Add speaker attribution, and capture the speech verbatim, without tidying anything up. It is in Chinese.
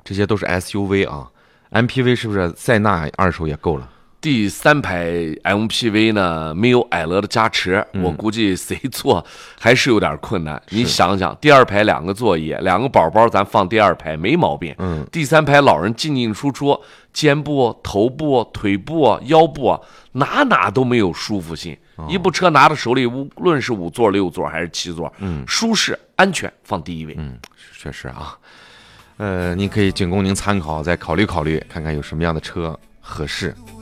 Speaker 1: 这些都是 S U V 啊。M P V 是不是塞纳二手也够了？
Speaker 2: 第三排 M P V 呢，没有矮乐的加持，
Speaker 1: 嗯
Speaker 2: 我估计谁坐还是有点困难。你想想，第二排两个座椅，两个宝宝咱放第二排没毛病。
Speaker 1: 嗯，
Speaker 2: 第三排老人进进出出，肩部、头部、腿部、腰部，哪哪都没有舒服性。
Speaker 1: 哦
Speaker 2: 一部车拿到手里，无论是五座、六座还是七座，
Speaker 1: 嗯，
Speaker 2: 舒适、安全放第一位。
Speaker 1: 嗯，确实啊。呃，您可以仅供您参考，再考虑考虑，看看有什么样的车合适。